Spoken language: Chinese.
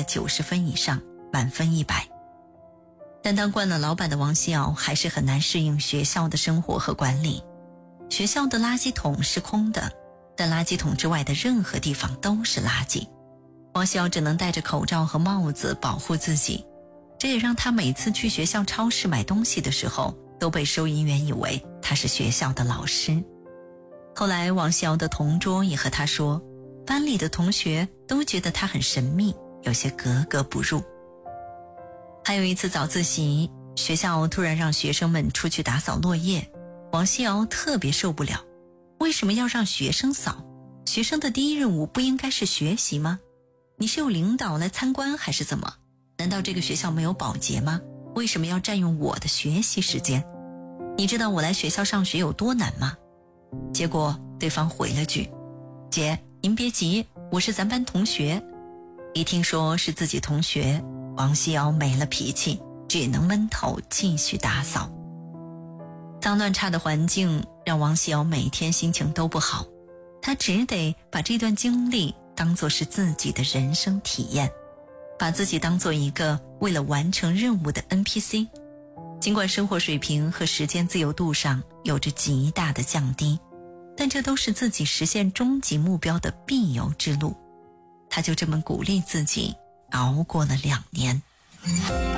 90分以上，满分100。但当惯了老板的王希瑶还是很难适应学校的生活和管理。学校的垃圾桶是空的，但垃圾桶之外的任何地方都是垃圾。王希瑶只能戴着口罩和帽子保护自己，这也让他每次去学校超市买东西的时候都被收银员以为他是学校的老师。后来王希瑶的同桌也和他说，班里的同学都觉得他很神秘，有些格格不入。还有一次早自习，学校突然让学生们出去打扫落叶，王希瑶特别受不了，为什么要让学生扫？学生的第一任务不应该是学习吗？你是有领导来参观还是怎么？难道这个学校没有保洁吗？为什么要占用我的学习时间？你知道我来学校上学有多难吗？结果对方回了句，姐，您别急，我是咱班同学。一听说是自己同学，王希瑶没了脾气，只能闷头继续打扫。脏乱差的环境让王希瑶每天心情都不好，她只得把这段经历当作是自己的人生体验，把自己当作一个为了完成任务的 NPC。 尽管生活水平和时间自由度上有着极大的降低，但这都是自己实现终极目标的必由之路。她就这么鼓励自己熬过了2年。